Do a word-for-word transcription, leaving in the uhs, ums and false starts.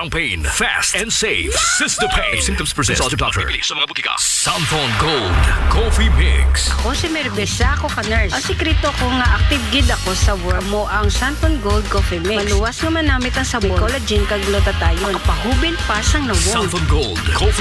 strong pain, fast and safe. Sistapain. If symptoms persist, consult your doctor. Sa mga butika. Samphone Gold Coffee Mix. Ako si Merbesa, ako ka nurse. Ang sikreto ko nga active gid ako sa work mo ang Santon Gold Coffee Mix. Maluwas nga manamit ang sabon, collagen kag glutathione. Pahubin pa sang nawong. Samphone Gold Coffee